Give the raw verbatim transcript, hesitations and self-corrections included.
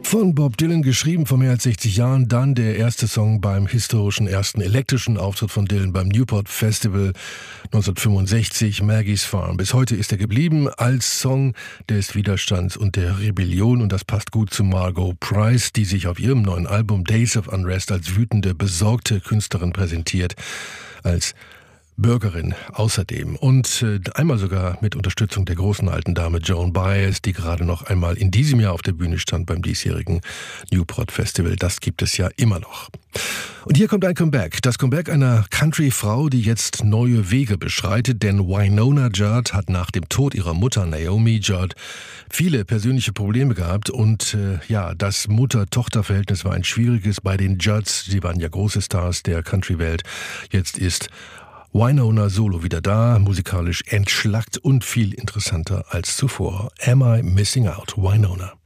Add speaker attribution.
Speaker 1: Von Bob Dylan geschrieben vor mehr als sechzig Jahren, dann der erste Song beim historischen ersten elektrischen Auftritt von Dylan beim Newport Festival neunzehnhundertfünfundsechzig, Maggie's Farm. Bis heute ist er geblieben als Song des Widerstands und der Rebellion, und das passt gut zu Margot Price, die sich auf ihrem neuen Album Days of Unrest als wütende, besorgte Künstlerin präsentiert, als Bürgerin außerdem, und äh, einmal sogar mit Unterstützung der großen alten Dame Joan Baez, die gerade noch einmal in diesem Jahr auf der Bühne stand beim diesjährigen Newport Festival. Das gibt es ja immer noch. Und hier kommt ein Comeback. Das Comeback einer Country-Frau, die jetzt neue Wege beschreitet, denn Wynonna Judd hat nach dem Tod ihrer Mutter Naomi Judd viele persönliche Probleme gehabt, und äh, ja, das Mutter-Tochter-Verhältnis war ein schwieriges bei den Judds. Sie waren ja große Stars der Country-Welt. Jetzt ist Wynonna solo wieder da, musikalisch entschlackt und viel interessanter als zuvor. Am I Missing Out? Wynonna.